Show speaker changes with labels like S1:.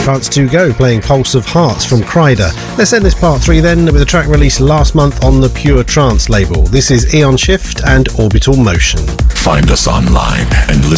S1: Trance 2 Go, playing Pulse of Hearts from Kryder. Let's end this part 3 then with a track released last month on the Pure Trance label. This is Eon Shift and Orbital Motion.
S2: Find us online and listen